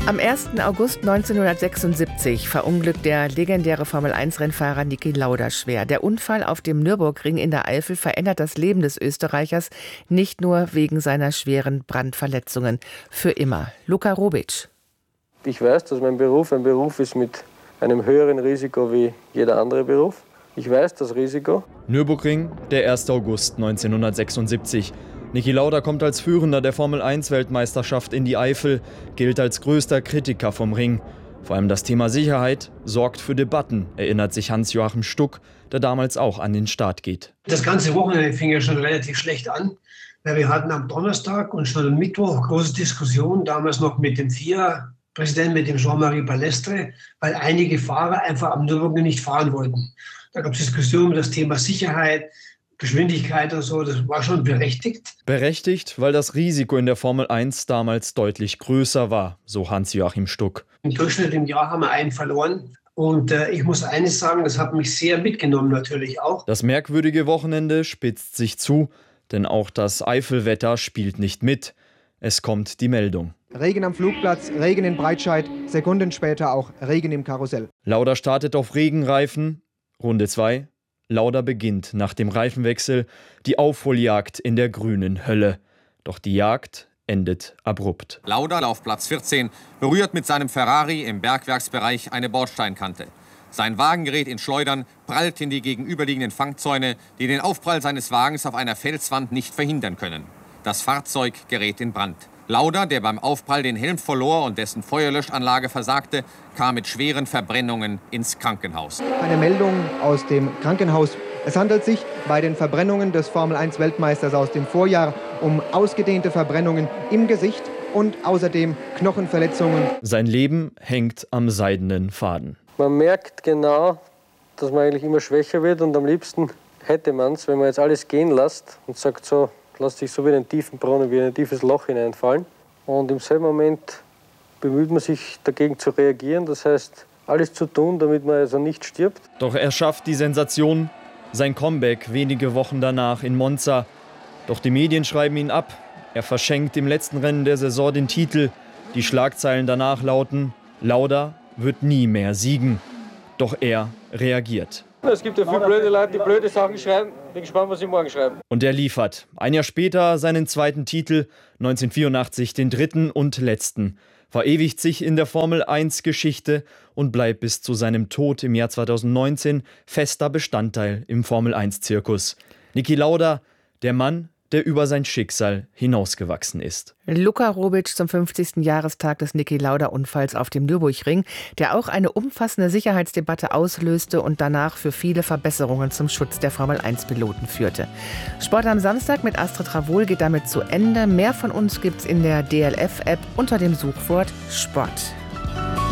Am 1. August 1976 verunglückt der legendäre Formel-1-Rennfahrer Niki Lauda schwer. Der Unfall auf dem Nürburgring in der Eifel verändert das Leben des Österreichers, nicht nur wegen seiner schweren Brandverletzungen. Für immer. Luka Robic. Ich weiß, dass mein Beruf ein Beruf ist mit einem höheren Risiko wie jeder andere Beruf. Ich weiß das Risiko. Nürburgring, der 1. August 1976. Niki Lauda kommt als Führender der Formel-1-Weltmeisterschaft in die Eifel, gilt als größter Kritiker vom Ring. Vor allem das Thema Sicherheit sorgt für Debatten, erinnert sich Hans-Joachim Stuck, der damals auch an den Start geht. Das ganze Wochenende fing ja schon relativ schlecht an, weil wir hatten am Donnerstag und schon am Mittwoch große Diskussionen, damals noch mit dem FIA-Präsidenten, mit dem Jean-Marie Balestre, weil einige Fahrer einfach am Nürburgring nicht fahren wollten. Da gab es Diskussionen über das Thema Sicherheit, Geschwindigkeit und so, das war schon berechtigt. Berechtigt, weil das Risiko in der Formel 1 damals deutlich größer war, so Hans-Joachim Stuck. Im Durchschnitt im Jahr haben wir einen verloren. Und ich muss eines sagen, das hat mich sehr mitgenommen natürlich auch. Das merkwürdige Wochenende spitzt sich zu, denn auch das Eifelwetter spielt nicht mit. Es kommt die Meldung. Regen am Flugplatz, Regen in Breitscheid, Sekunden später auch Regen im Karussell. Lauda startet auf Regenreifen, Runde 2. Lauda beginnt nach dem Reifenwechsel die Aufholjagd in der grünen Hölle. Doch die Jagd endet abrupt. Lauda auf Platz 14 berührt mit seinem Ferrari im Bergwerksbereich eine Bordsteinkante. Sein Wagen gerät in Schleudern, prallt in die gegenüberliegenden Fangzäune, die den Aufprall seines Wagens auf einer Felswand nicht verhindern können. Das Fahrzeug gerät in Brand. Lauda, der beim Aufprall den Helm verlor und dessen Feuerlöschanlage versagte, kam mit schweren Verbrennungen ins Krankenhaus. Eine Meldung aus dem Krankenhaus. Es handelt sich bei den Verbrennungen des Formel-1-Weltmeisters aus dem Vorjahr um ausgedehnte Verbrennungen im Gesicht und außerdem Knochenverletzungen. Sein Leben hängt am seidenen Faden. Man merkt genau, dass man eigentlich immer schwächer wird und am liebsten hätte man es, wenn man jetzt alles gehen lässt und sagt so, lass dich so wie in einen tiefen Brunnen, wie in ein tiefes Loch hineinfallen. Und im selben Moment bemüht man sich dagegen zu reagieren, das heißt, alles zu tun, damit man also nicht stirbt. Doch er schafft die Sensation, sein Comeback wenige Wochen danach in Monza. Doch die Medien schreiben ihn ab. Er verschenkt im letzten Rennen der Saison den Titel. Die Schlagzeilen danach lauten, Lauda wird nie mehr siegen. Doch er reagiert. Es gibt ja viele blöde Leute, die blöde Sachen schreiben. Bin gespannt, was sie morgen schreiben. Und er liefert. Ein Jahr später seinen zweiten Titel, 1984 den dritten und letzten. Verewigt sich in der Formel-1-Geschichte und bleibt bis zu seinem Tod im Jahr 2019 fester Bestandteil im Formel-1-Zirkus. Niki Lauda, der Mann, der über sein Schicksal hinausgewachsen ist. Luka Robic zum 50. Jahrestag des Niki Lauda-Unfalls auf dem Nürburgring, der auch eine umfassende Sicherheitsdebatte auslöste und danach für viele Verbesserungen zum Schutz der Formel-1-Piloten führte. Sport am Samstag mit Astrid Ravol geht damit zu Ende. Mehr von uns gibt's in der DLF-App unter dem Suchwort Sport.